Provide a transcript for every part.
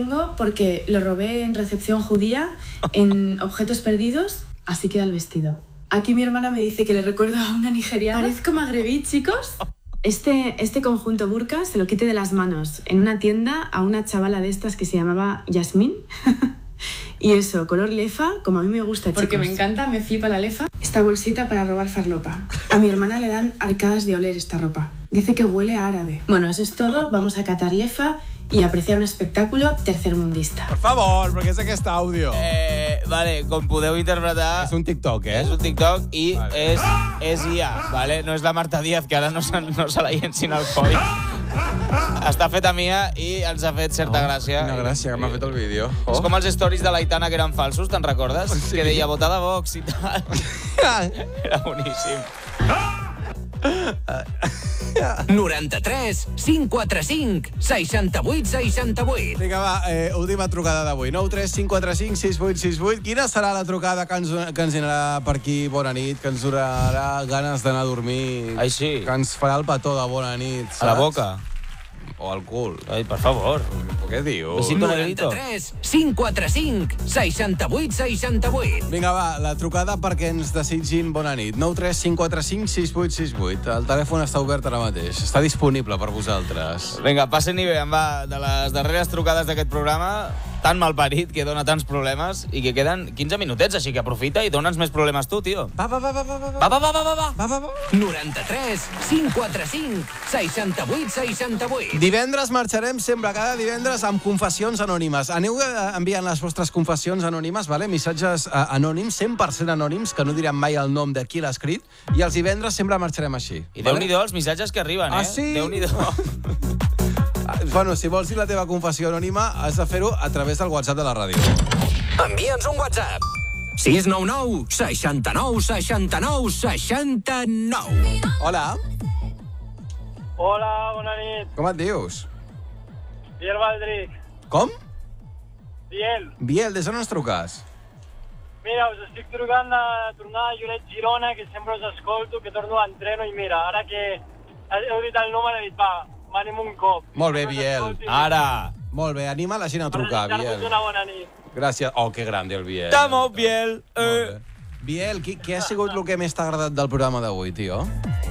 Porque lo robé en recepción judía, en objetos perdidos, así queda el vestido. Aquí mi hermana me dice que le recuerdo a una nigeriana. Parezco magrebí, chicos. Este conjunto burka se lo quité de las manos en una tienda a una chavala de estas que se llamaba Yasmín. Y eso, color lefa, como a mí me gusta, chicos. Porque me encanta, me flipa la lefa. Esta bolsita para robar farlopa. A mi hermana le dan arcadas de oler esta ropa. Dice que huele a árabe. Bueno, eso es todo. Vamos a catar lefa i apreciar un espectáculo tercermundista. Per favor, però què és aquest àudio? Vale, com podeu interpretar... És un TikTok, És un TikTok i vale. és IA, vale? No és la Marta Díaz, que ara no se la llencin al coll. Està feta mia i ens ha fet certa gràcia. Quina gràcia que m'ha fet el vídeo. És com els stories de l'Aitana que eren falsos, te'n recordes? Sí. Que deia votar de Vox i tal. Era boníssim. 93 545 68 68. Vinga, va, última trucada d'avui. 9 3 5 4 5 6 8 6 8. Quina serà la trucada que ens donarà per aquí bona nit, que ens donarà ganes d'anar a dormir? Ai, sí. Que ens farà el petó de bona nit, saps? A la boca. O al cul. Ai, per favor. Què dius? 93 545 68 68. Vinga, va, la trucada perquè ens desitgin bona nit. 9 3 5 4 5 6 8 6 8. El telèfon està obert ara mateix. Està disponible per vosaltres. Vinga, passen-hi bé, va, de les darreres trucades d'aquest programa, tan malparit, que dona tants problemes, i que queden 15 minutets, així que aprofita i dona'ns més problemes tu, tio. Va. 93 545 68 68. Divendres marxarem sempre, cada divendres, amb confessions anònimes. Aneu enviant les vostres confessions anònimes, vale? Missatges anònims, 100% anònims, que no direm mai el nom de qui l'ha escrit, i els divendres sempre marxarem així. I Déu-n'hi-do els missatges que arriben, Ah, sí? Déu-n'hi-do. Bueno, si vols dir la teva confessió anònima, has de fer-ho a través del WhatsApp de la ràdio. Envia'ns un WhatsApp. 699 69 69 69. Hola. Hola, bona nit. Com et dius? Biel Valdric. Com? Biel. Biel, des d'on ens truques? Mira, us estic trucant de tornar a Lloret Girona, que sempre us escolto, que torno a l'entreno, i mira, ara que heu dit el número, he dit, va, m'anim un cop. Molt bé, Biel. Ara. Molt bé, anima la gent a trucar, Per Biel. desitjar-vos una bona nit. Gràcies. Oh, que grande el Biel. Estamos, Biel. Molt bé. Biel, què ha sigut el que més t'ha agradat del programa d'avui, tio?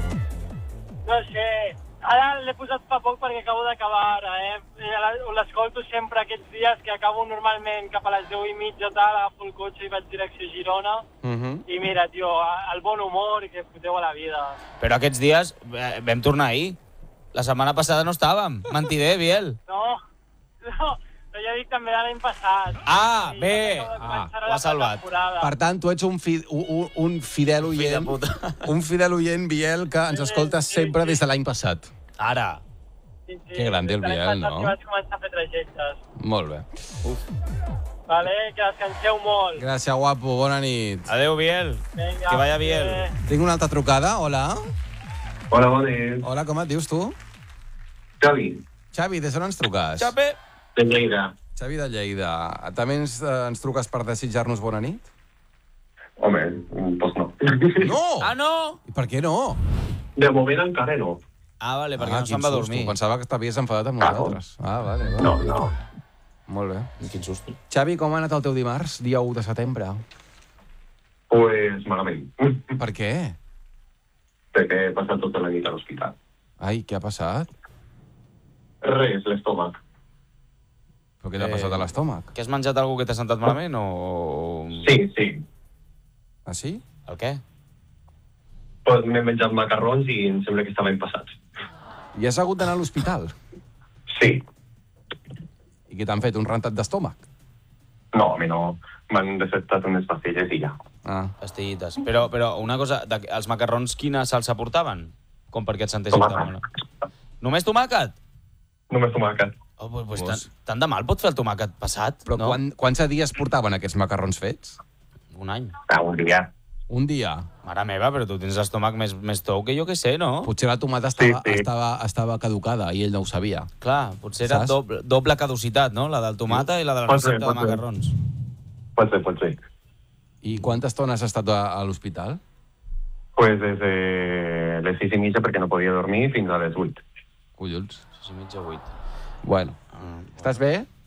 No sé, ara l'he posat fa poc perquè acabo d'acabar ara, l'escolto sempre aquests dies que acabo normalment cap a les 10:30 o tal, agafo el cotxe i vaig direcció a Girona. I mira, tio, el bon humor i que foteu a la vida. Però aquests dies vam tornar ahir. La setmana passada no estàvem. Mentider, Biel. No, però ja dic també de l'any passat. Ah, Sí, bé. ho ha salvat. Per tant, tu ets un fidel oient. Fill de puta. Un fidel oient, Biel, que ens escoltes sempre des de l'any passat. Ara. Sí, Que grande el Biel, no? Que vaig començar a fer trajectes. Molt bé. Vale, que descanseu molt. Gràcies, guapo. Bona nit. Adéu, Biel. Vinga, Que vaya Biel. Tinc una altra trucada. Hola. Hola, bona nit. Hola, com et dius tu? Xavi, Xavi, des d'on ens truques? Xape. de Lleida. Xavi de Lleida. També ens truques per desitjar-nos bona nit? Home, doncs no. No! Ah, no? I per què no? De moment encara no. Ah, vale, perquè no quin se'n va susto. dormir. Pensava que t'havies enfadat amb Ah, nosaltres. Ah, vale. No. Molt bé. Quin susto. Xavi, com ha anat el teu dimarts, dia 1 de setembre? Pues malament. Per què? Perquè he passat tota la nit a l'hospital. Ai, què ha passat? Res, l'estómac. Però què t'ha passat a l'estómac? Que has menjat algú que t'ha sentat malament o... Sí. Ah, sí? El què? Pues m'he menjat macarrons i em sembla que estaven passats. I has hagut d'anar a l'hospital? Sí. I què t'han fet, un rentat d'estómac? No, a mi no. M'han receptat unes pastilles i ja. Ah. Pastillites. Però una cosa, els macarrons quina salsa portaven? Com perquè et sentessis tan Tomàquet. mal? Només tomàquet? Només tomàquet. Oh, pues tant de mal pot fer el tomàquet passat, Però no? quants dies portaven aquests macarrons fets? Un any. Un dia. Un dia. Mare meva, però tu tens l'estómac més tou que jo que sé, no? Potser la tomata estava caducada i ell no ho sabia. Clar, potser era Saps? doble caducitat, no? La del tomata i la de la Pot ser, recepta de pot ser. macarrons. Pot ser. I quanta estona has estat a l'hospital? Pues des de les 6:30 perquè no podia dormir fins a les 8. Collons. 6:30, 8. Bueno, estàs bé?